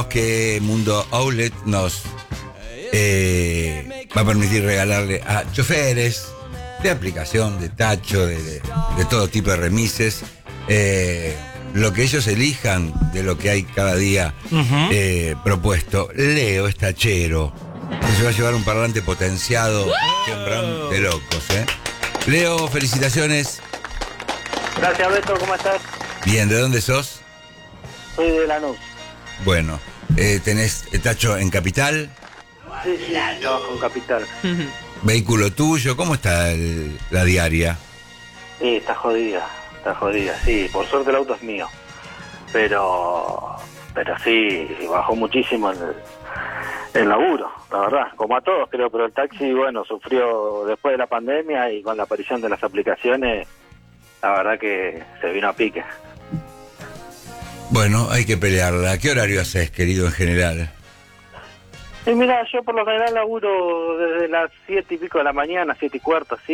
que Mundo Outlet nos va a permitir regalarle a choferes de aplicación, de tacho, de todo tipo de remises, lo que ellos elijan de lo que hay cada día propuesto. Leo es tachero, se va a llevar un parlante potenciado de locos, Leo, felicitaciones. Gracias, Beto, ¿cómo estás? Bien, ¿de dónde sos? Soy de Lanús. Bueno, ¿tenés tacho en Capital? Sí, trabajo en Capital. ¿Vehículo tuyo? ¿Cómo está la diaria? Sí, está jodida, sí. Por suerte el auto es mío. Pero sí, bajó muchísimo el laburo, la verdad. Como a todos creo, pero el taxi, bueno, sufrió después de la pandemia y con la aparición de las aplicaciones, la verdad que se vino a pique. Bueno, hay que pelearla. ¿Qué horario haces, querido, en general? Y mira, yo por lo general laburo desde las 7 y pico de la mañana, 7 y cuarto, ¿sí?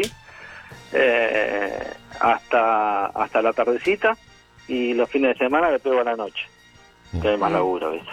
Hasta la tardecita, y los fines de semana le pego a la noche, que hay más laburo, ¿viste?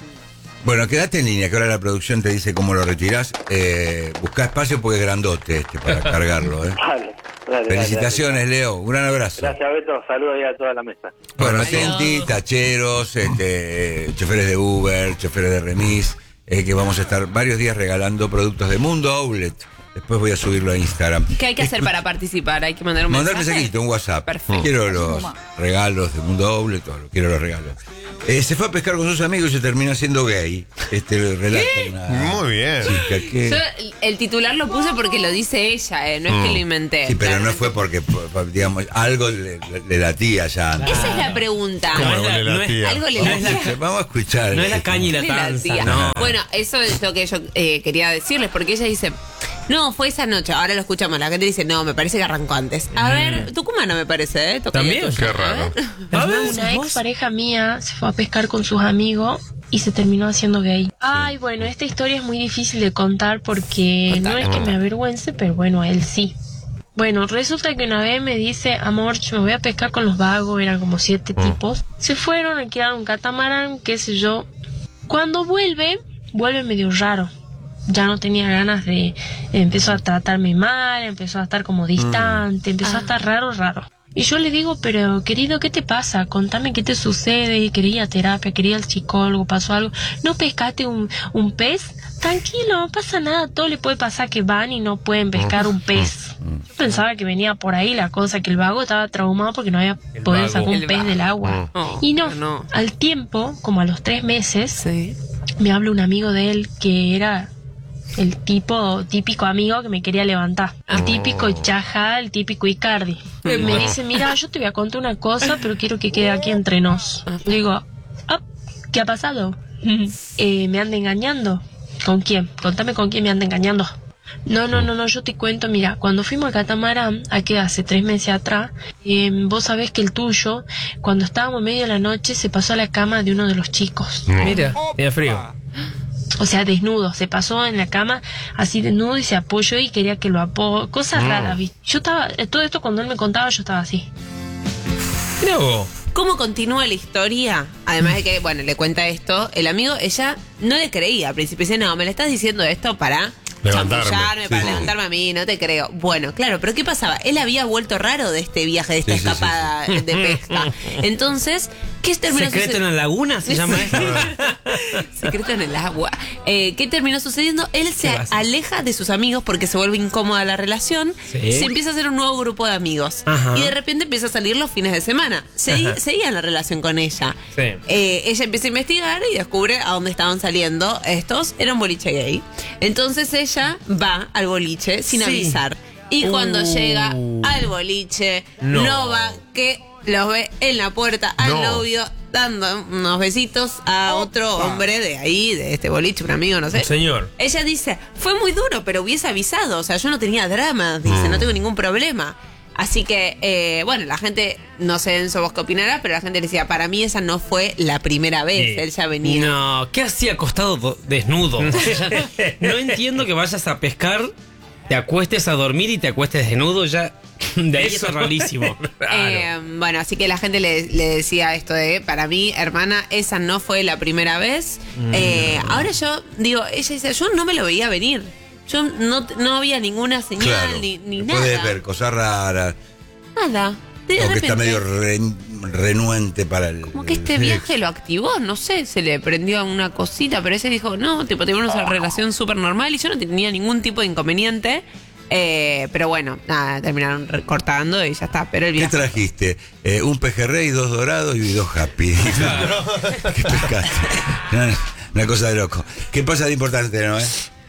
Bueno, quédate en línea, que ahora la producción te dice cómo lo retirás. Buscá espacio porque es grandote para cargarlo, Dale, felicitaciones, dale. Leo. Un gran abrazo. Gracias, Beto. Saludos ahí a toda la mesa. Bueno, atenti, tacheros, choferes de Uber, choferes de remis, que vamos a estar varios días regalando productos de Mundo Outlet. Después voy a subirlo a Instagram. ¿Qué hay que hacer para participar? Hay que mandar un mensaje. Mandar mensajito, un WhatsApp. Perfecto. Quiero los regalos de Mundo Outlet, quiero los regalos. Se fue a pescar con sus amigos y se terminó siendo gay. Relata una Muy bien. chica que... Yo el titular lo puse porque lo dice ella, no es que lo inventé. Sí, pero Claramente. no fue porque, digamos, algo le latía ya antes. Esa es la pregunta. ¿Cómo algo le latía? Algo le No es latía. Vamos a escuchar. No es la caña y la Le tanza, latía. no. Bueno, eso es lo que yo quería decirles, porque ella dice, no, fue esa noche, ahora lo escuchamos, la gente dice, no, me parece que arrancó antes. A ver, tucumano me parece, Toca ¿También? tuya. Qué raro. A ver, Una ex pareja mía se fue a pescar con sus amigos y se terminó haciendo gay. Ay, bueno, esta historia es muy difícil de contar porque no es que me avergüence, pero bueno, a él sí. Bueno, resulta que una vez me dice, amor, yo me voy a pescar con los vagos, eran como 7 tipos. Se fueron, alquilaron un catamarán, qué sé yo. Cuando vuelve medio raro. Ya no tenía ganas de... Empezó a tratarme mal, empezó a estar como distante, empezó a estar raro. Y yo le digo, pero querido, ¿qué te pasa? Contame qué te sucede, quería ir a terapia, quería ir al psicólogo, pasó algo. ¿No pescaste un pez? Tranquilo, no pasa nada, todo le puede pasar que van y no pueden pescar un pez. Yo pensaba que venía por ahí la cosa, que el vago estaba traumado porque no había podido vago. sacar un El pez vago. del agua. Oh, Y no, no. al tiempo, como a los 3 meses, Sí. me habla un amigo de él que era el típico amigo que me quería levantar. El típico Chaja, el típico Icardi. Me dice, mira, yo te voy a contar una cosa, pero quiero que quede aquí entre nos. Le digo, ¿qué ha pasado? ¿Me anda engañando? ¿Con quién? Contame con quién me anda engañando. No, yo te cuento, mira, cuando fuimos al catamarán, aquí hace 3 meses atrás, vos sabés que el tuyo, cuando estábamos medio de la noche, se pasó a la cama de uno de los chicos. Mira, mira frío. O sea, desnudo, se pasó en la cama así desnudo y se apoyó y quería que lo apoye. Cosas raras, ¿viste? Yo estaba, todo esto cuando él me contaba, yo estaba así. Mira vos. ¿Cómo continúa la historia? Además de que, bueno, le cuenta esto, el amigo, ella no le creía al principio. Dice, no, me le estás diciendo esto para Levantarme. chamullarme, para levantarme a mí, no te creo. Bueno, claro, pero ¿qué pasaba? Él había vuelto raro de este viaje, de esta Sí, sí, escapada de pesca. Entonces, ¿qué terminó ¿Secreto en la laguna se llama eso? Secreto en el agua. ¿Qué terminó sucediendo? Él se ¿Qué pasa? aleja de sus amigos porque se vuelve incómoda la relación. Sí. Se empieza a hacer un nuevo grupo de amigos. Ajá. Y de repente empieza a salir los fines de semana. Seguía la relación con ella. Sí. Ella empieza a investigar y descubre a dónde estaban saliendo estos. Era un boliche gay. Entonces ella va al boliche sin Sí. avisar. Y cuando llega al boliche, no va, que los ve en la puerta al No. novio dando unos besitos a otro hombre de ahí, de este boliche, un amigo, no sé. Señor. Ella dice, fue muy duro, pero hubiese avisado. O sea, yo no tenía drama, dice, no tengo ningún problema. Así que, bueno, la gente, no sé, Enzo, vos qué opinarás, pero la gente decía, para mí esa no fue la primera vez, Sí. él ya venía. No, ¿qué hacía acostado desnudo? No entiendo que vayas a pescar, te acuestes a dormir y te acuestes desnudo ya. De ahí eso es rarísimo. Bueno, así que la gente le decía esto de, para mí, hermana, esa no fue la primera vez. Ahora yo digo, ella dice, yo no me lo veía venir. Yo no había ninguna señal, Claro. ni nada. Puedes ver cosas raras. Nada. De O que repente, está medio renuente para el. como que este viaje lo activó, no sé, se le prendió una cosita, pero ese dijo, no, tipo, tuvimos una relación súper normal y yo no tenía ningún tipo de inconveniente. Pero bueno, nada, terminaron cortando y ya está. Pero el ¿Qué viaje. trajiste? Un pejerrey, 2 dorados y 2 happy. ¿Qué pescaste? Una cosa de loco. ¿Qué pasa de importante, no?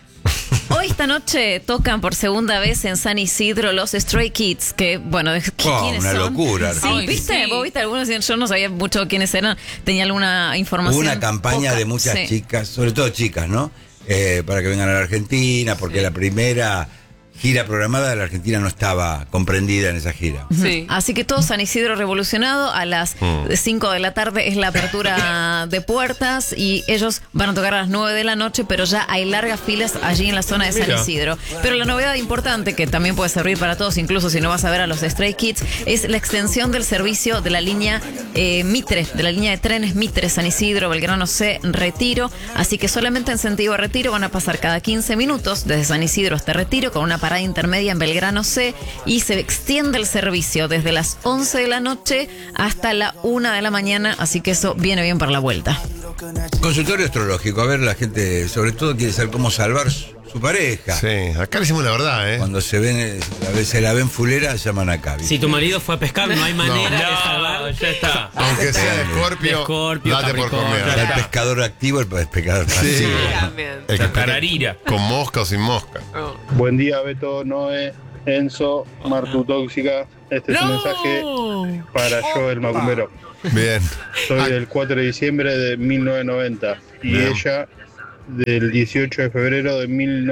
Hoy esta noche tocan por segunda vez en San Isidro los Stray Kids, que bueno, ¿quiénes una son? locura. Sí, Ay, ¿viste? sí. ¿Vos viste algunos? Yo no sabía mucho quiénes eran. Tenía alguna información. Hubo una campaña poca. de muchas Sí. chicas, sobre todo chicas, ¿no? Para que vengan a la Argentina, porque la primera gira programada de la Argentina no estaba comprendida en esa gira. Sí. Así que todo San Isidro revolucionado. A las 5 de la tarde es la apertura de puertas y ellos van a tocar a las 9 de la noche, pero ya hay largas filas allí en la zona de San Mira. Isidro. Pero la novedad importante, que también puede servir para todos, incluso si no vas a ver a los Stray Kids, es la extensión del servicio de la línea Mitre, de la línea de trenes Mitre, San Isidro, Belgrano C, Retiro. Así que solamente en sentido Retiro van a pasar cada 15 minutos desde San Isidro hasta Retiro, con una parada intermedia en Belgrano C, y se extiende el servicio desde las 11 de la noche hasta la 1 de la mañana, así que eso viene bien para la vuelta. Consultorio astrológico, a ver, la gente sobre todo quiere saber cómo salvar su pareja. Sí, acá le hicimos la verdad, ¿eh? Cuando a veces se la ven fulera, llaman acá. ¿viste? Si tu marido fue a pescar, no hay manera de salvar. Ya está. Aunque sea de Escorpio, Escorpio, date por Capricornio, comer. Está el pescador activo, el pescador pasivo. También. El que pesca Tararira. con mosca o sin mosca. Buen día, Beto, Noé, Enzo, Martu Tóxica. Este es un mensaje para yo, el macumbero. Bien. Soy del 4 de diciembre de 1990 y Bien. ella del 18 de febrero de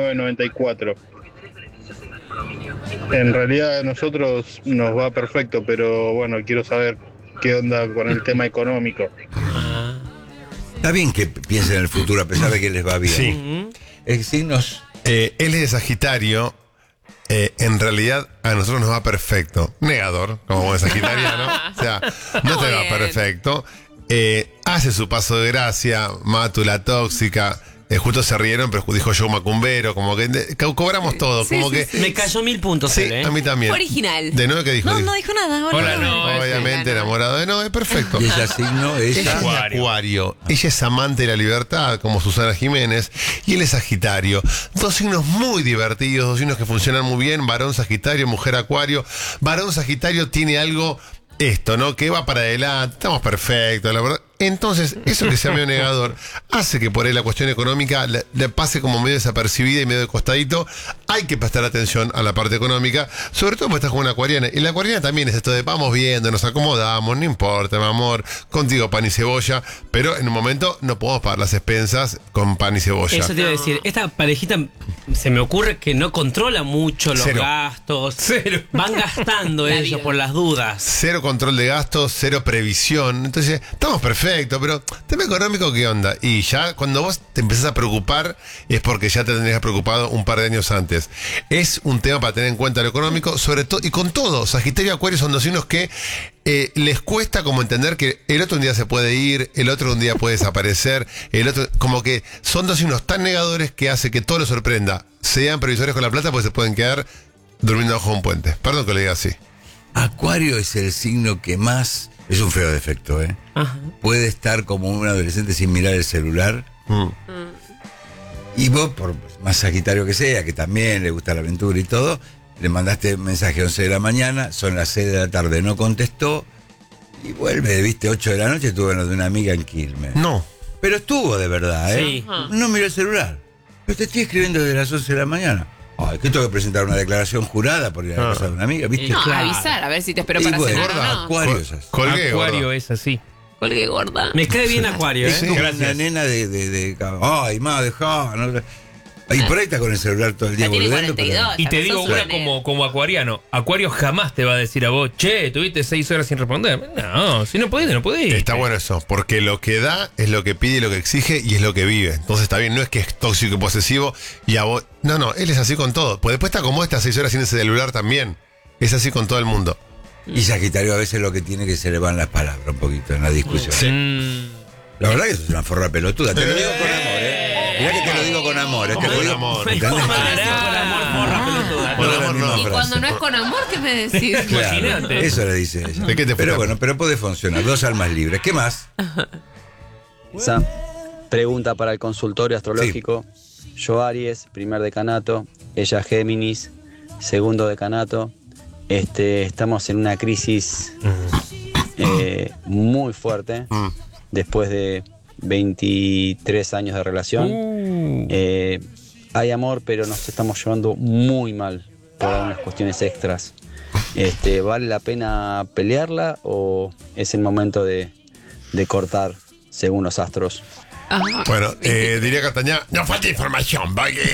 1994. En realidad a nosotros nos va perfecto, pero bueno, quiero saber qué onda con el tema económico. Está bien que piensen en el futuro, a pesar de que les va bien. Sí. Signos. Él es de Sagitario. En realidad a nosotros nos va perfecto. Negador, como buen sagitariano. O sea, no te va Bien. perfecto. Hace su paso de gracia, Matu la tóxica. Justo se rieron, pero dijo yo macumbero, como que cobramos todo, Sí, como sí, que. sí. Me cayó 1000 puntos Sí, él, ¿eh? a mí también. Original. De nuevo que dijo. No dijo nada. Hola, no. Obviamente enamorado de no, es perfecto. Y ella signo, Ella ella. es de Acuario. Ella es amante de la libertad, como Susana Jiménez, y él es Sagitario. Dos signos muy divertidos, dos signos que funcionan muy bien, varón Sagitario, mujer Acuario. Varón Sagitario tiene algo, esto, ¿no? Que va para adelante, estamos perfectos, la verdad. Entonces, eso que sea medio negador hace que por ahí la cuestión económica le pase como medio desapercibida y medio de costadito. Hay que prestar atención a la parte económica, sobre todo porque estás con una acuariana. Y la acuariana también es esto de vamos viendo, nos acomodamos, no importa, mi amor, contigo pan y cebolla, pero en un momento no podemos pagar las expensas con pan y cebolla. Eso te iba a decir. Esta parejita se me ocurre que no controla mucho los Cero. gastos. Van gastando La ellos vida. por las dudas. Cero control de gastos, cero previsión. Entonces, estamos perfectos, pero tema económico, ¿qué onda? Y ya cuando vos te empezás a preocupar, es porque ya te tendrías preocupado un par de años antes. Es un tema para tener en cuenta lo económico, sobre todo, y con todo, Sagitario y Acuario son dos signos que les cuesta como entender que el otro un día se puede ir, el otro un día puede desaparecer, el otro, como que son dos signos tan negadores que hace que todo lo sorprenda. Sean previsores con la plata, pues se pueden quedar durmiendo bajo un puente. Perdón que lo diga así. Acuario es el signo que más. Es un feo defecto, ¿eh? Ajá. Puede estar como un adolescente sin mirar el celular. Y vos, por más sagitario que sea, que también le gusta la aventura y todo, le mandaste mensaje a 11 de la mañana, son las 6 de la tarde, no contestó, y vuelve, viste, 8 de la noche, estuvo en lo de una amiga en Quilmes. No. Pero estuvo de verdad, ¿eh? Sí. No miró el celular. Pero te estoy escribiendo desde las 11 de la mañana. Ay, que tengo que presentar una declaración jurada por ir a la casa de una amiga, ¿viste? No, Claro. avisar, a ver si te espero Y para bueno, cenar o no. Acuario es así. Colgué, Acuario gordo. es así. Colgué gorda. Me cae bien Acuario, Es ¿eh? como una nena de ay, ma, dejá. No, y por ahí está con el celular todo el día Ya tiene volviendo. 42. Y te Ya digo sos una una como acuariano. Acuario jamás te va a decir a vos, che, tuviste 6 horas sin responder. No, si no podés, no podés. Está bueno eso, porque lo que da es lo que pide, lo que exige y es lo que vive. Entonces está bien, no es que es tóxico y posesivo y a vos. No, él es así con todo. Pues después está como estas 6 horas sin ese celular también. Es así con todo el mundo. Y Sagitario a veces lo que tiene que se le van las palabras un poquito en la discusión. La verdad que eso es una forra pelotuda. Te lo digo con amor, Mirá que te lo digo con amor. Es que lo digo amor. ¿entendés? Y cuando no es con amor, ¿qué me decís? Claro, eso le dice ella. ¿De qué te Pero fue? bueno, pero puede funcionar. Dos almas libres. ¿Qué más? Esa pregunta para el consultorio astrológico. Yo Aries, primer decanato. Ella Géminis, segundo decanato. Estamos en una crisis muy fuerte. Después de 23 años de relación. Hay amor, pero nos estamos llevando muy mal por algunas cuestiones extras. ¿Vale la pena pelearla o es el momento de cortar según los astros? Bueno, diría Cartañá, no falta información,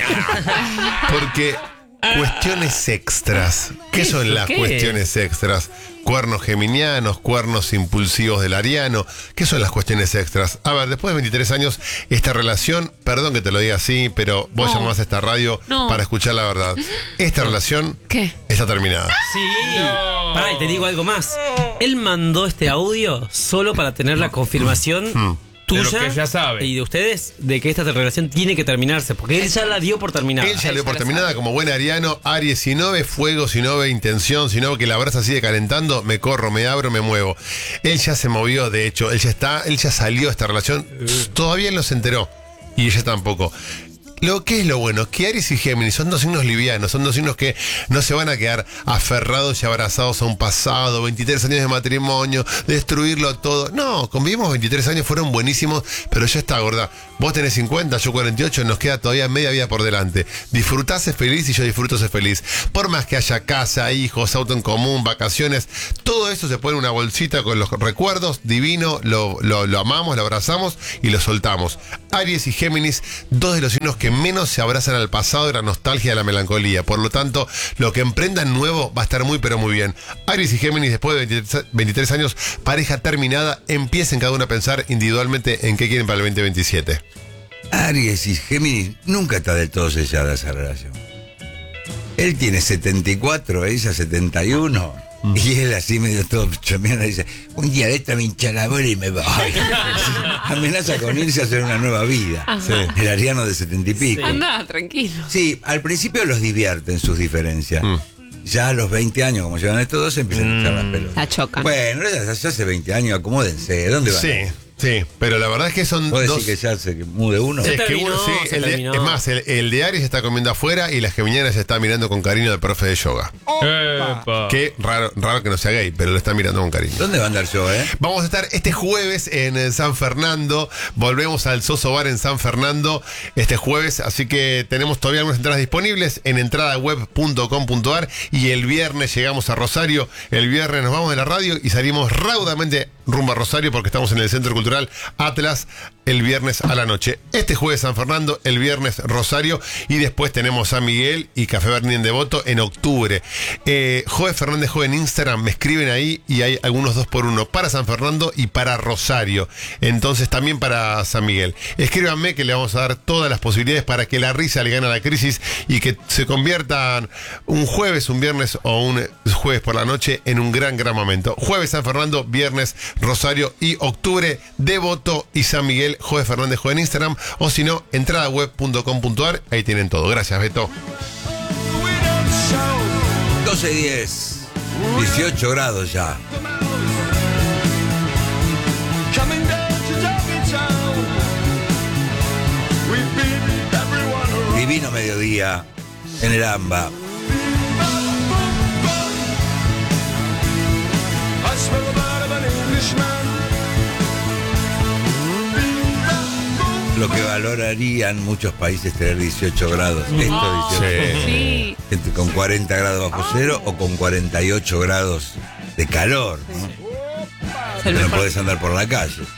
porque cuestiones extras. ¿Qué son las cuestiones extras? Cuernos geminianos, cuernos impulsivos del ariano. ¿Qué son las cuestiones extras? A ver, después de 23 años, esta relación, perdón que te lo diga así, pero vos llamás a esta radio para escuchar la verdad. Esta relación está terminada. Sí. Pará, y te digo algo más. Él mandó este audio solo para tener la confirmación tuya de lo que ya sabe y de ustedes de que esta relación tiene que terminarse, porque él ya la dio por terminada. Él ya la dio por terminada como buen ariano. Aries, si no ve fuego, si no ve intención, si no ve que la brasa sigue calentando, me corro, me abro, me muevo. Él ya se movió, de hecho, él ya salió de esta relación. Todavía él no se enteró y ella tampoco. Lo que es lo bueno, que Aries y Géminis son dos signos livianos, son dos signos que no se van a quedar aferrados y abrazados a un pasado, 23 años de matrimonio, destruirlo todo. No, convivimos 23 años, fueron buenísimos, pero ya está, gorda. Vos tenés 50, yo 48, nos queda todavía media vida por delante. Disfrutá, sé feliz y yo disfruto, sé feliz. Por más que haya casa, hijos, auto en común, vacaciones, todo eso se pone en una bolsita con los recuerdos, divino, lo amamos, lo abrazamos y lo soltamos. Aries y Géminis, dos de los signos que menos se abrazan al pasado, de la nostalgia, de la melancolía. Por lo tanto, lo que emprendan nuevo va a estar muy pero muy bien. Aries y Géminis, después de 23 años, pareja terminada, empiecen cada uno a pensar individualmente en qué quieren para el 2027. Aries y Géminis nunca está del todo sellada esa relación. Él tiene 74, ella 71. Y él así medio todo chomeando dice, un día de esta me hincha la bola y me voy. Amenaza con irse a hacer una nueva vida. Sí. El ariano de 70 y pico. Anda, tranquilo. Sí, al principio los divierten sus diferencias. Ya a los 20 años, como llevan estos dos, empiezan a echar las pelotas. La chocan. Bueno, ya hace 20 años, acomódense. ¿Dónde van? Sí, pero la verdad es que son ¿Puedo dos... decir que ya se mude uno? Es que uno, sí, es más, el de Aries está comiendo afuera y la geminiana se está mirando con cariño al profe de yoga. Qué raro que no sea gay, pero lo está mirando con cariño. ¿Dónde va a andar yo, Vamos a estar este jueves en San Fernando. Volvemos al Soso Bar en San Fernando este jueves, así que tenemos todavía algunas entradas disponibles en entradaweb.com.ar y el viernes llegamos a Rosario. El viernes nos vamos de la radio y salimos raudamente rumbo a Rosario porque estamos en el Centro Cultural Atlas el viernes a la noche. Este jueves San Fernando, el viernes Rosario y después tenemos San Miguel y Café Berni en Devoto en octubre. Joe Fernández Joe en Instagram, me escriben ahí y hay algunos 2x1 para San Fernando y para Rosario. Entonces también para San Miguel. Escríbanme que le vamos a dar todas las posibilidades para que la risa le gane a la crisis y que se conviertan un jueves, un viernes o un jueves por la noche en un gran momento. Jueves San Fernando, viernes Rosario y octubre Devoto y San Miguel. Joe Fernández Joe en Instagram o si no, entradaweb.com.ar, ahí tienen todo. Gracias, Beto. 12:10, 18 grados ya. Divino mediodía en el AMBA. Lo que valorarían muchos países tener 18 grados. Esto 18 Sí. Gente con 40 grados bajo cero o con 48 grados de calor, ¿no? No podés andar por la calle.